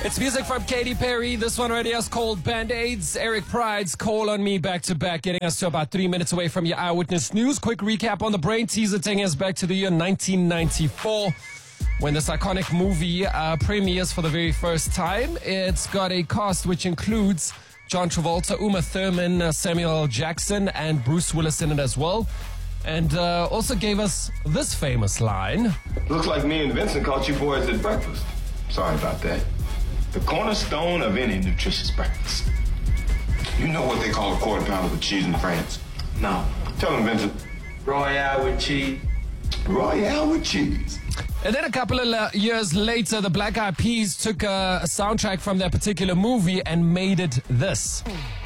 It's music from Katy Perry. This one already is called Band-Aids. Eric Pride's Call on Me back to back, getting us to about 3 minutes away from your Eyewitness News. Quick recap on the brain teaser, taking us back to the year 1994 when this iconic movie premieres for the very first time. It's got a cast which includes John Travolta, Uma Thurman, Samuel L. Jackson, and Bruce Willis in it as well. And also gave us this famous line. Looks like me and Vincent caught you boys at breakfast. Sorry about that. The cornerstone of any nutritious breakfast. You know what they call a quarter pounder with cheese in France? No. Tell him, Vincent. Royale with cheese. Royale with cheese. And then a couple of years later, the Black Eyed Peas took a soundtrack from that particular movie and made it this.